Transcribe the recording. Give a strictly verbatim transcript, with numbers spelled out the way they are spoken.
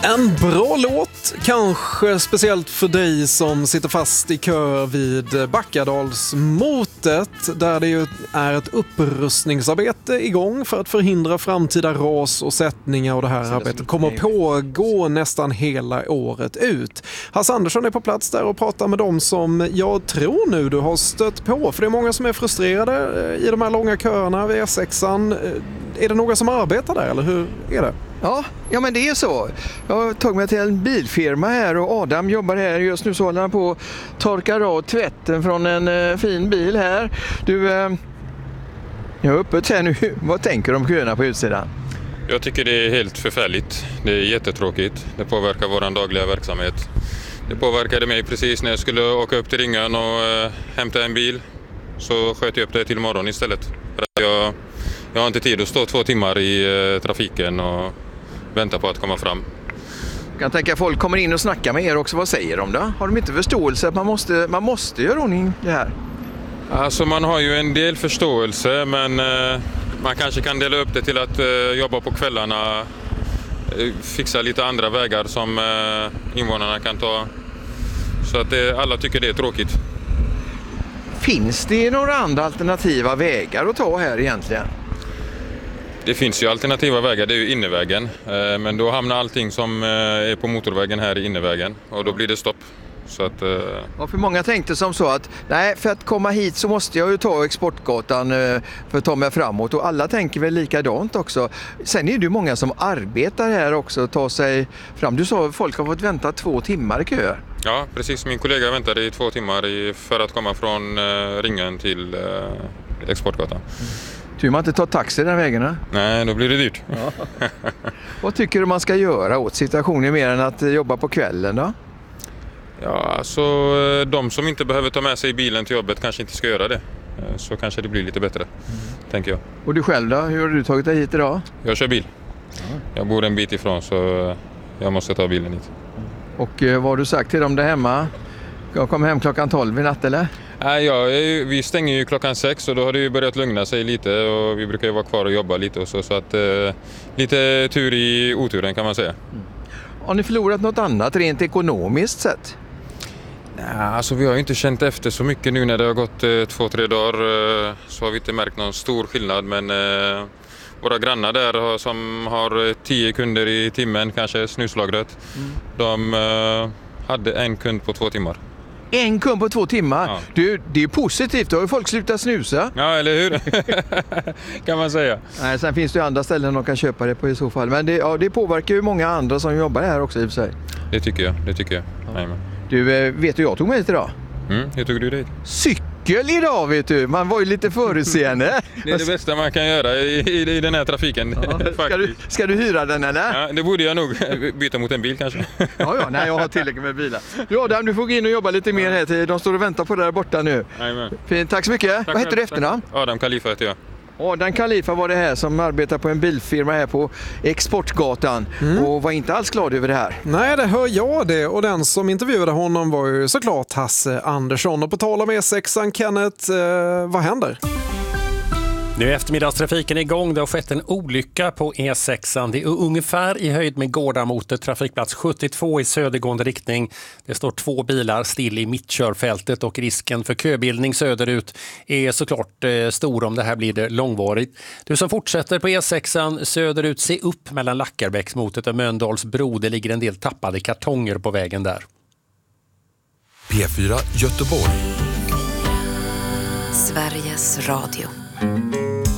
En bra låt, kanske speciellt för dig som sitter fast i kö vid Backadalsmotet, där det ju är ett upprustningsarbete igång för att förhindra framtida ras och sättningar, och det här arbetet kommer pågå nästan hela året ut. Hasse Andersson är på plats där och pratar med dem som jag tror nu du har stött på, för det är många som är frustrerade i de här långa köerna vid E sexan. Är det några som arbetar där, eller hur är det? Ja, ja men det är så. Jag har tagit mig till en bilfirma här och Adam jobbar här. Just nu så håller han på att torka av tvätten från en uh, fin bil här. Du, uh, jag är uppe här nu. Vad tänker du om köerna på utsidan? Jag tycker det är helt förfärligt. Det är jättetråkigt. Det påverkar vår dagliga verksamhet. Det påverkade mig precis när jag skulle åka upp till Ringen och uh, hämta en bil. Så sköt jag upp det till imorgon istället. För att jag, jag har inte tid att stå två timmar i uh, trafiken och vänta på att komma fram. Jag kan tänka att folk kommer in och snackar med er också. Vad säger de då? Har de inte förståelse att man måste, man måste göra ordning det här? Alltså man har ju en del förståelse, men eh, man kanske kan dela upp det till att eh, jobba på kvällarna, eh, fixa lite andra vägar som eh, invånarna kan ta. Så att det, alla tycker det är tråkigt. Finns det några andra alternativa vägar att ta här egentligen? Det finns ju alternativa vägar, det är ju innevägen. Men då hamnar allting som är på motorvägen här i innevägen och då blir det stopp. Så att, ja, för många tänkte som så att nej, för att komma hit så måste jag ju ta Exportgatan för att ta mig framåt, och alla tänker väl likadant också. Sen är det ju många som arbetar här också och tar sig fram. Du sa att folk har fått vänta två timmar i kö. Ja, precis. Min kollega väntade i två timmar för att komma från Ringen till Exportgatan. Mm. Tur man inte tar taxi den vägen. Nej, då blir det dyrt. Ja. Vad tycker du man ska göra åt situationen mer än att jobba på kvällen då? Ja, alltså de som inte behöver ta med sig bilen till jobbet kanske inte ska göra det. Så kanske det blir lite bättre, mm. tänker jag. Och du själv då? Hur har du tagit dig hit idag? Jag kör bil. Mm. Jag bor en bit ifrån så jag måste ta bilen hit. Och vad har du sagt till dem där hemma? Jag kommer hem klockan tolv i natt eller? Nej, ja, vi stänger ju klockan sex och då har det ju börjat lugna sig lite och vi brukar ju vara kvar och jobba lite och så, så att eh, lite tur i oturen kan man säga. Mm. Har ni förlorat något annat rent ekonomiskt sett? Nej, alltså vi har ju inte känt efter så mycket nu när det har gått eh, två, tre dagar, eh, så har vi inte märkt någon stor skillnad, men eh, våra grannar där har, som har tio kunder i timmen, kanske snuslagret, mm. de eh, hade en kund på två timmar. En kund på två timmar? Ja. Du, det är positivt, då har ju folk slutat snusa. Ja, eller hur? kan man säga. Nej, sen finns det ju andra ställen de kan köpa det på i så fall. Men det, ja, det påverkar ju många andra som jobbar här också i och för sig. Det tycker jag, det tyger jag. Ja. Du, vet du jag tog mig hit idag? Mm, hur tog du det? Cykel idag, vet du. Man var ju lite förutseende. Det är det bästa man kan göra i, i, i den här trafiken. Ja, ska, du, ska du hyra den eller? Ja, det borde jag nog byta mot en bil kanske. Ja, ja, nej, jag har tillräckligt med bilar. Du Adam, du får gå in och jobba lite mer här till. De står och väntar på dig där borta nu. Amen. Fint, tack så mycket. Tack. Vad heter du efternamn? Adam Khalifa heter jag. Adam Khalifa var det här som arbetar på en bilfirma här på Exportgatan mm. och var inte alls glad över det här. Nej, det hör jag det, och den som intervjuade honom var ju såklart Hasse Andersson. Och på tal om E sexan, Kenneth, eh, vad händer? Nu är eftermiddagstrafiken igång. Det har skett en olycka på E sexan. Det är ungefär i höjd med Gårdamotet, trafikplats sjuttiotvå i södergående riktning. Det står två bilar still i mittkörfältet och risken för köbildning söderut är såklart eh, stor om det här blir det långvarigt. Du som fortsätter på E sexan söderut, se upp mellan Lackarbäcksmotet och Mölndalsbro. Det ligger en del tappade kartonger på vägen där. P fyra Göteborg. Sveriges Radio.